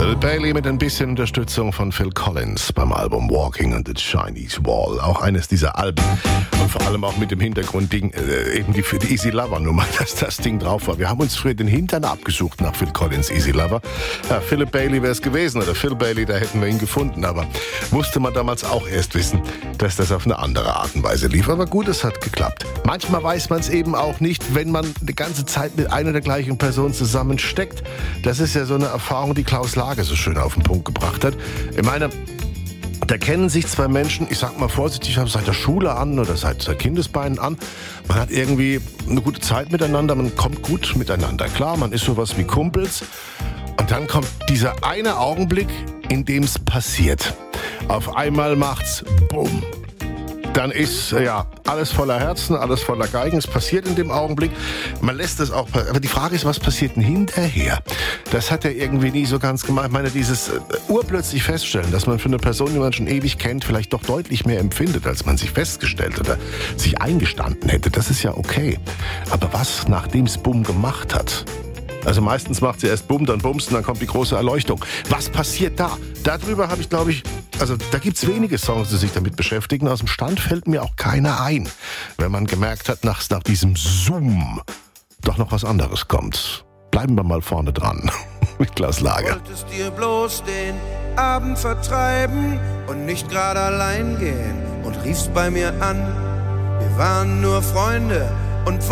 Phil Bailey mit ein bisschen Unterstützung von Phil Collins beim Album Walking on the Chinese Wall. Auch eines dieser Alben. Und vor allem auch mit dem Hintergrundding, eben für die Easy Lover Nummer, dass das Ding drauf war. Wir haben uns früher den Hintern abgesucht nach Phil Collins Easy Lover. Ja, Philip Bailey wäre es gewesen, oder Phil Bailey, da hätten wir ihn gefunden. Aber musste man damals auch erst wissen, dass das auf eine andere Art und Weise lief. Aber gut, es hat geklappt. Manchmal weiß man es eben auch nicht, wenn man die ganze Zeit mit einer der gleichen Person zusammensteckt. Das ist ja so eine Erfahrung, die Klaus Lage so schön auf den Punkt gebracht hat. Ich meine, da kennen sich zwei Menschen, ich sag mal vorsichtig, seit der Schule an oder seit Kindesbeinen an. Man hat irgendwie eine gute Zeit miteinander, man kommt gut miteinander klar, man ist sowas wie Kumpels. Und dann kommt dieser eine Augenblick, in dem es passiert. Auf einmal macht's Bumm. Dann ist alles voller Herzen, alles voller Geigen. Es passiert in dem Augenblick. Man lässt es auch. Aber die Frage ist, was passiert denn hinterher? Das hat er irgendwie nie so ganz gemacht. Ich meine, dieses urplötzlich feststellen, dass man für eine Person, die man schon ewig kennt, vielleicht doch deutlich mehr empfindet, als man sich festgestellt oder sich eingestanden hätte. Das ist ja okay. Aber was, nachdem es Bumm gemacht hat? Also meistens macht sie erst Bumm, dann Bums und dann kommt die große Erleuchtung. Was passiert da? Darüber habe ich, glaube ich, da gibt's wenige Songs, die sich damit beschäftigen. Aus dem Stand fällt mir auch keiner ein, wenn man gemerkt hat, nach diesem Zoom doch noch was anderes kommt. Bleiben wir mal vorne dran mit Klaus Lage. Wolltest dir bloß den Abend vertreiben und nicht gerade allein gehen und riefst bei mir an. Wir waren nur Freunde und